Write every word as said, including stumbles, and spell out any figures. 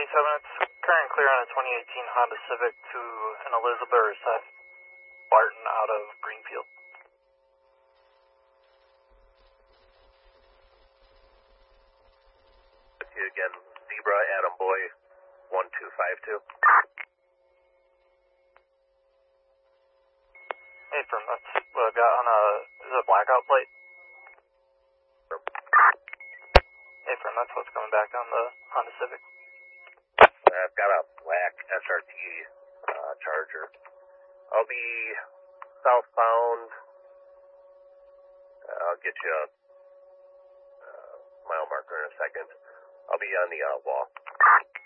twenty-seven, it's current clear on a twenty eighteen Honda Civic to an Elizabeth or Seth Barton out of Greenfield. With you again, Zebra, Adam Boy, one two five two. Hey, from that's what I got on a, is it a blackout plate? Hey, from that's what's coming back on the Honda Civic. I've got a black S R T uh, Charger. I'll be southbound. Uh, I'll get you a uh, mile marker in a second. I'll be on the outlaw.